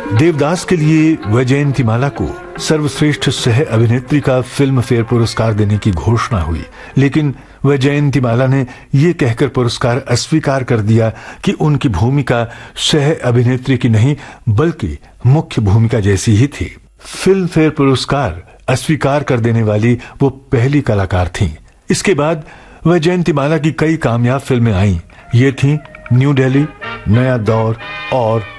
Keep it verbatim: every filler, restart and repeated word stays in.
देवदास के लिए वैजयंतीमाला को सर्वश्रेष्ठ सह अभिनेत्री का फिल्म फेयर पुरस्कार देने की घोषणा हुई, लेकिन वैजयंतीमाला ने यह कहकर पुरस्कार अस्वीकार कर दिया कि उनकी भूमिका सह अभिनेत्री की नहीं बल्कि मुख्य भूमिका जैसी ही थी। फिल्म फेयर पुरस्कार अस्वीकार कर देने वाली वो पहली कलाकार थीं। इसके बाद वैजयंतीमाला की कई कामयाब फिल्में आईं। ये थीं न्यू दिल्ली, नया दौर और